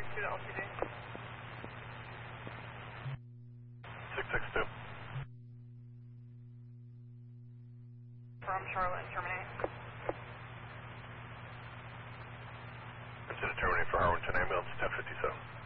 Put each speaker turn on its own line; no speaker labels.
to the LTD.
662.
From Charlotte and terminate.
Into the terminate for Harwinton ambulance, 1057.